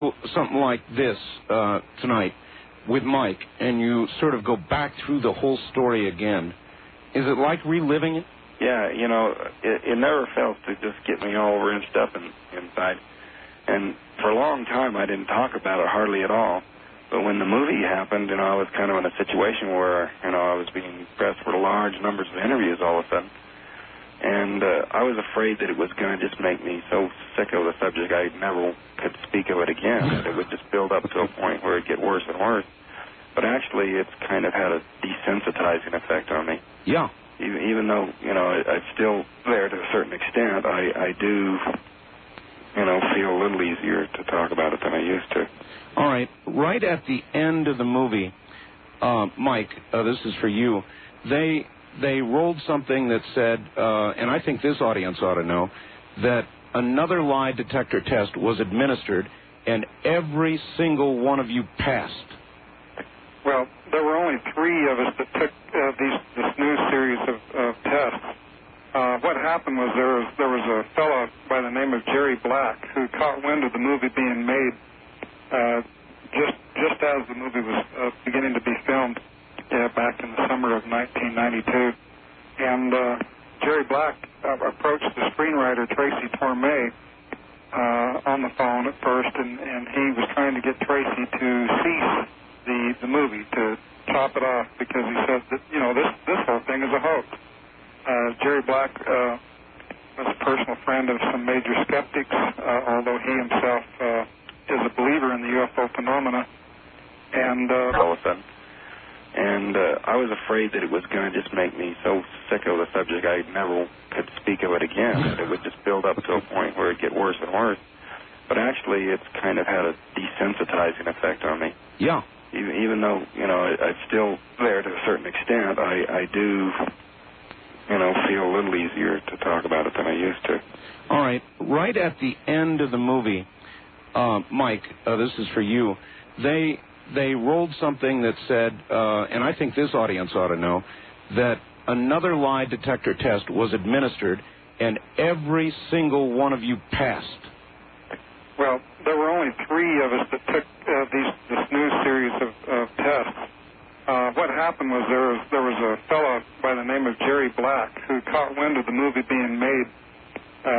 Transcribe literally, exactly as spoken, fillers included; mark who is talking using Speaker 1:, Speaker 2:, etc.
Speaker 1: something like this uh, tonight with Mike, and you sort of go back through the whole story again, is it like reliving it?
Speaker 2: Yeah, you know, it, it never fails to just get me all wrenched up in, inside. And for a long time, I didn't talk about it hardly at all. But when the movie happened, you know, I was kind of in a situation where, you know, I was being pressed for large numbers of interviews all of a sudden. And uh, I was afraid that it was going to just make me so sick of the subject I never could speak of it again. That it would just build up to a point where it'd get worse and worse. But actually, it's kind of had a desensitizing effect on me.
Speaker 1: Yeah.
Speaker 2: Even, even though, you know, I, I'm still there to a certain extent, I, I do, you know, feel a little easier to talk about it than I used to.
Speaker 1: All right. Right at the end of the movie, uh, Mike, uh, this is for you, they... They rolled something that said, uh, and I think this audience ought to know, that another lie detector test was administered, and every single one of you passed.
Speaker 3: Well, there were only three of us that took uh, these, this new series of, of tests. Uh, what happened was there was there was a fellow by the name of Jerry Black who caught wind of the movie being made uh, just just as the movie was uh, beginning to be filmed. Yeah, back in the summer of nineteen ninety-two. And uh, Jerry Black uh, approached the screenwriter, Tracy Torme, uh, on the phone at first, and, and he was trying to get Tracy to cease the, the movie, to top it off, because he said that, you know, this, this whole thing is a hoax. Uh, Jerry Black uh, was a personal friend of some major skeptics, uh, although he himself uh, is a believer in the U F O phenomena. And uh,
Speaker 2: all of a sudden. And uh, I was afraid that it was going to just make me so sick of the subject I never could speak of it again. That it would just build up to a point where it'd get worse and worse. But actually, it's kind of had a desensitizing effect on me.
Speaker 1: Yeah.
Speaker 2: Even, even though, you know, I, I'm still there to a certain extent, I, I do, you know, feel a little easier to talk about it than I used to.
Speaker 1: All right. Right at the end of the movie, uh, Mike, uh, this is for you, they... They rolled something that said, uh, and I think this audience ought to know, that another lie detector test was administered, and every single one of you passed.
Speaker 3: Well, there were only three of us that took uh, these, this new series of, of tests. Uh, what happened was there was there was a fellow by the name of Jerry Black who caught wind of the movie being made